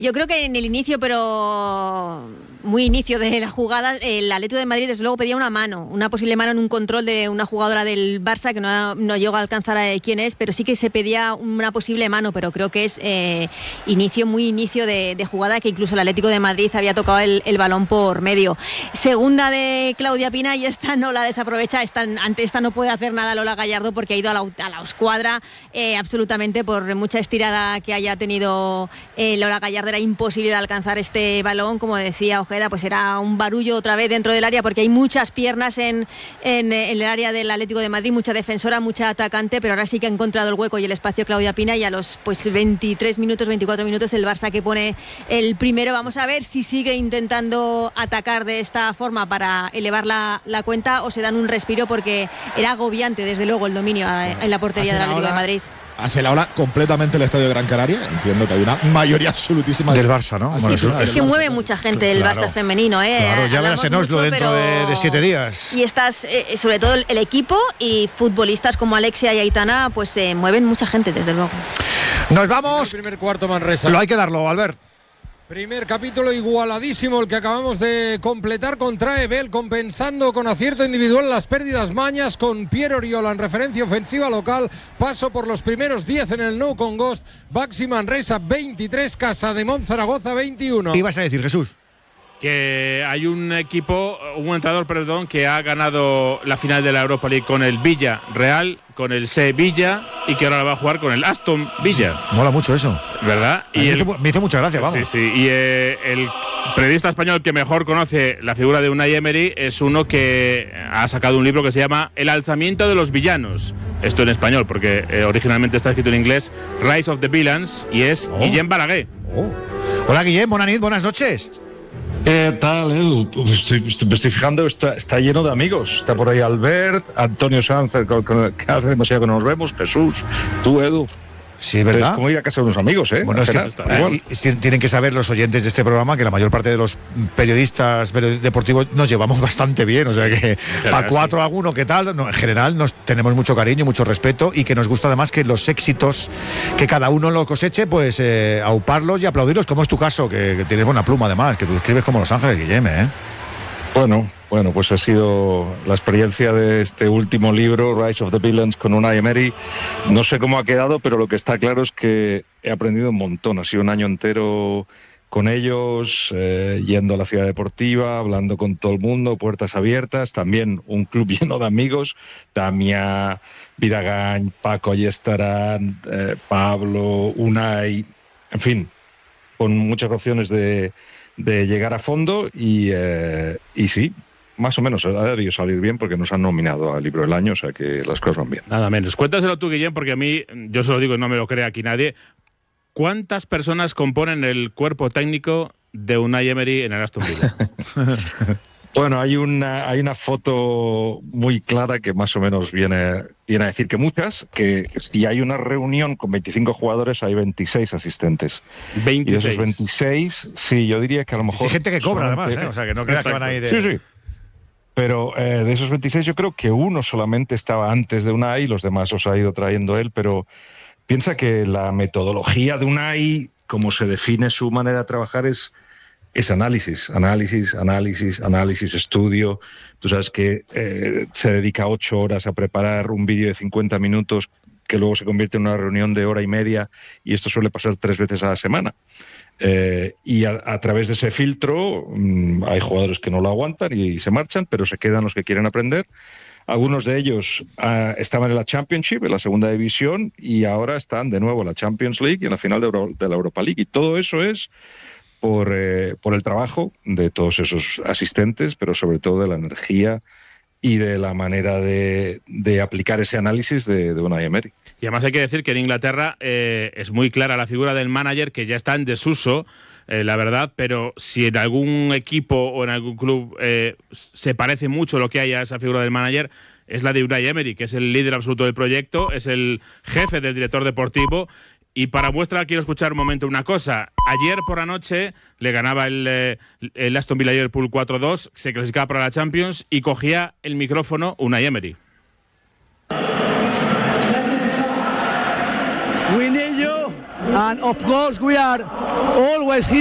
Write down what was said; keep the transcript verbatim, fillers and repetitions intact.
Yo creo que en el inicio, pero muy inicio de la jugada, el Atlético de Madrid desde luego pedía una mano, una posible mano en un control de una jugadora del Barça que no, no llegó a alcanzar a quién es, pero sí que se pedía una posible mano, pero creo que es eh, inicio, muy inicio de, de jugada, que incluso el Atlético de Madrid había tocado el, el balón por medio. Segunda de Claudia Pina y esta no la desaprovecha, esta, ante esta no puede hacer nada Lola Gallardo porque ha ido a la, a la escuadra eh, absolutamente por mucha estirada que haya tenido eh, Lola Gallardo. Era imposible de alcanzar este balón, como decía Ojeda, pues era un barullo otra vez dentro del área porque hay muchas piernas en, en, en el área del Atlético de Madrid, mucha defensora, mucha atacante, pero ahora sí que ha encontrado el hueco y el espacio Claudia Pina y a los pues veintitrés minutos, veinticuatro minutos el Barça que pone el primero. Vamos a ver si sigue intentando atacar de esta forma para elevar la, la cuenta o se dan un respiro porque era agobiante desde luego el dominio en la portería del Atlético de Madrid. Hace la hora completamente el estadio de Gran Canaria. Entiendo que hay una mayoría absolutísima del Barça, ¿no? Es que, bueno, es que mueve mucha gente el claro, Barça femenino, ¿eh? Claro, ya verás en Oslo dentro pero... de, de siete días. Y estás, eh, sobre todo el, el equipo y futbolistas como Alexia y Aitana, pues eh, mueven mucha gente, desde luego. Nos vamos. El primer cuarto, Manresa. Lo hay que darlo, Albert. Primer capítulo igualadísimo el que acabamos de completar contra Ebel, compensando con acierto individual las pérdidas mañas con Pierre Oriola en referencia ofensiva local. Paso por los primeros diez en el No con Ghost. Baxi Manresa veintitrés, Casademont Zaragoza veintiuno. ¿Qué ibas a decir, Jesús? Que hay un equipo, un entrenador, perdón, que ha ganado la final de la Europa League con el Villarreal, con el Sevilla y que ahora la va a jugar con el Aston Villa. Mola mucho eso, ¿verdad? Y me, el, hizo, me hizo mucha gracia, vamos. Sí, sí. Y eh, el periodista español que mejor conoce la figura de Unai Emery es uno que ha sacado un libro que se llama El alzamiento de los villanos. Esto en español, porque eh, originalmente está escrito en inglés, Rise of the Villains, y es oh. Guillem Balaguer. Oh. Hola Guillem, buenas, buenas noches. ¿Qué tal, Edu? Pues estoy, estoy, me estoy fijando, está, está lleno de amigos. Está por ahí Albert, Antonio Sanz, con, con, que hace demasiado que nos vemos, Jesús, tú, Edu. Sí, ¿verdad? Es como ir a casa de unos amigos, ¿eh? Bueno, es que, eh, y, tienen que saber los oyentes de este programa que la mayor parte de los periodistas deportivos nos llevamos bastante bien, o sea que para cuatro sí. alguno, ¿qué tal? No, en general nos tenemos mucho cariño, mucho respeto y que nos gusta además que los éxitos que cada uno lo coseche, pues eh, auparlos y aplaudirlos, como es tu caso, que, que tienes buena pluma además, que tú escribes como Los Ángeles, Guillem, ¿eh? Bueno, bueno, pues ha sido la experiencia de este último libro, Rise of the Villains, con Unai Emery. No sé cómo ha quedado, pero lo que está claro es que he aprendido un montón. Ha sido un año entero con ellos, eh, yendo a la ciudad deportiva, hablando con todo el mundo, puertas abiertas. También un club lleno de amigos. Damia, Vidagañ, Paco, allí estarán, eh, Pablo, Unai, en fin, con muchas opciones de... de llegar a fondo y, eh, y sí, más o menos ha debido salir bien porque nos han nominado al libro del año, o sea que las cosas van bien. Nada menos. Cuéntaselo tú, Guillem, porque a mí, yo se lo digo y no me lo cree aquí nadie, ¿cuántas personas componen el cuerpo técnico de Unai Emery en el Aston Villa? Bueno, hay una, hay una foto muy clara que más o menos viene, viene a decir que muchas, que si hay una reunión con veinticinco jugadores hay veintiséis asistentes. veintiséis. Y de esos veintiséis, sí, yo diría que a lo mejor... Sí, gente que cobra además, ¿eh? O sea, que no creas que van a ir... De... Sí, sí. Pero eh, de esos veintiséis yo creo que uno solamente estaba antes de Unai y los demás los ha ido trayendo él, pero piensa que la metodología de Unai, como se define su manera de trabajar, es... Es análisis, análisis, análisis, análisis, estudio. Tú sabes que eh, se dedica ocho horas a preparar un vídeo de cincuenta minutos que luego se convierte en una reunión de hora y media y esto suele pasar tres veces a la semana. Eh, y a, a través de ese filtro mmm, hay jugadores que no lo aguantan y, y se marchan, pero se quedan los que quieren aprender. Algunos de ellos uh, estaban en la Championship, en la segunda división, y ahora están de nuevo en la Champions League y en la final de, Euro, de la Europa League. Y todo eso es... Por, eh, por el trabajo de todos esos asistentes, pero sobre todo de la energía y de la manera de, de aplicar ese análisis de, de Unai Emery. Y además hay que decir que en Inglaterra eh, es muy clara la figura del manager, que ya está en desuso, eh, la verdad, pero si en algún equipo o en algún club eh, se parece mucho lo que hay a esa figura del manager, es la de Unai Emery, que es el líder absoluto del proyecto, es el jefe del director deportivo. Y para muestra quiero escuchar un momento una cosa. Ayer por la noche le ganaba el, eh, el Aston Villa Liverpool cuatro dos, se clasificaba para la Champions y cogía el micrófono Unai Emery. We need you. And of course, we are always here.